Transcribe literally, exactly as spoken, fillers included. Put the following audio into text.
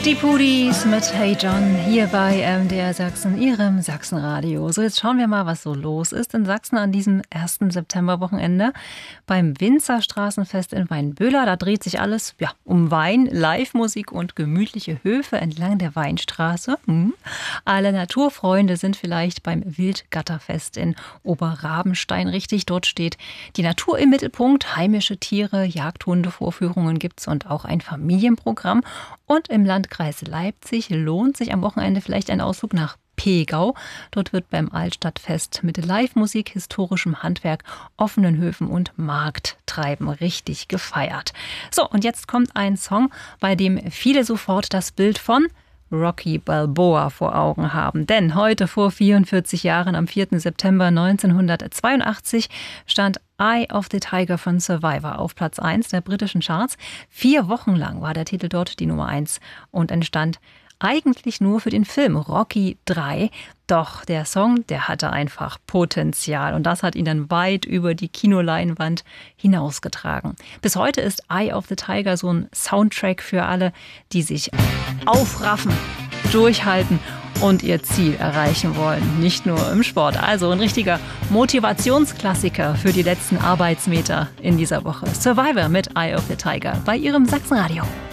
Die Pudis mit Hey John hier bei M D R Sachsen, Ihrem Sachsenradio. So, jetzt schauen wir mal, was so los ist in Sachsen an diesem ersten Septemberwochenende beim Winzerstraßenfest in Weinböhler. Da dreht sich alles ja, um Wein, Live-Musik und gemütliche Höfe entlang der Weinstraße. Hm. Alle Naturfreunde sind vielleicht beim Wildgatterfest in Oberrabenstein richtig. Dort steht die Natur im Mittelpunkt. Heimische Tiere, Jagdhundevorführungen gibt's und auch ein Familienprogramm. Und im Landkreis Leipzig lohnt sich am Wochenende vielleicht ein Ausflug nach Pegau. Dort wird beim Altstadtfest mit Live-Musik, historischem Handwerk, offenen Höfen und Markttreiben richtig gefeiert. So, und jetzt kommt ein Song, bei dem viele sofort das Bild von Rocky Balboa vor Augen haben. Denn heute vor vierundvierzig Jahren, am vierten September neunzehnhundertzweiundachtzig, stand Eye of the Tiger von Survivor auf Platz eins der britischen Charts. Vier Wochen lang war der Titel dort die Nummer eins und entstand eigentlich nur für den Film Rocky drei. Doch der Song, der hatte einfach Potenzial und das hat ihn dann weit über die Kinoleinwand hinausgetragen. Bis heute ist Eye of the Tiger so ein Soundtrack für alle, die sich aufraffen, durchhalten und ihr Ziel erreichen wollen. Nicht nur im Sport. Also ein richtiger Motivationsklassiker für die letzten Arbeitsmeter in dieser Woche. Survivor mit Eye of the Tiger bei Ihrem Sachsenradio.